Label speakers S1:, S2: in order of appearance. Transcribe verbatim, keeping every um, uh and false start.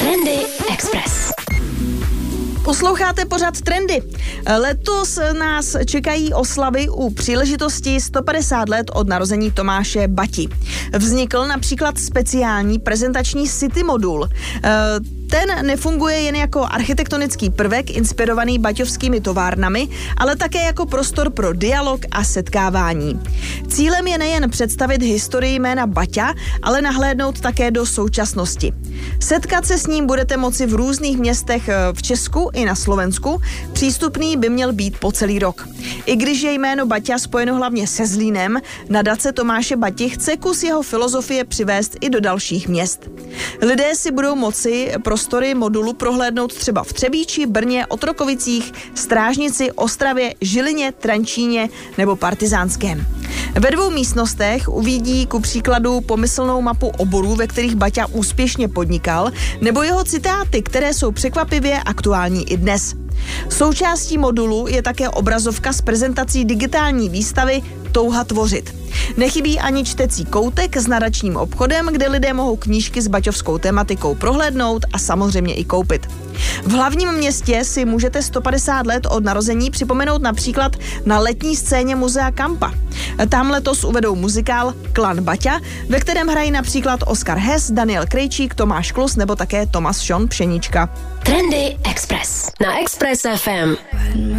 S1: Trendy Express.
S2: Posloucháte pořad Trendy. Letos nás čekají oslavy u příležitosti sto padesát let od narození Tomáše Bati. Vznikl například speciální prezentační city modul. Ten nefunguje jen jako architektonický prvek inspirovaný baťovskými továrnami, ale také jako prostor pro dialog a setkávání. Cílem je nejen představit historii jména Baťa, ale nahlédnout také do současnosti. Setkat se s ním budete moci v různých městech v Česku i na Slovensku. Přístupný by měl být po celý rok. I když je jméno Baťa spojeno hlavně se Zlínem, nadace Tomáše Bati chce kus jeho filozofie přivést i do dalších měst. Lidé si budou moci prostory modulu prohlédnout třeba v Třebíči, Brně, Otrokovicích, Strážnici, Ostravě, Žilině, Trenčíně nebo Partizánském. Ve dvou místnostech uvidí ku příkladu pomyslnou mapu oborů, ve kterých Baťa úspěšně podnikal, nebo jeho citáty, které jsou překvapivě aktuální i dnes. Součástí modulu je také obrazovka s prezentací digitální výstavy Touha tvořit. Nechybí ani čtecí koutek s nadačním obchodem, kde lidé mohou knížky s baťovskou tematikou prohlédnout a samozřejmě i koupit. V hlavním městě si můžete sto padesát let od narození připomenout například na letní scéně muzea Kampa. Tam letos uvedou muzikál Klan Baťa, ve kterém hrají například Oskar Hess, Daniel Krejčík, Tomáš Klus nebo také Tomas Šon Pšenička.
S1: Trendy Express na Express F M.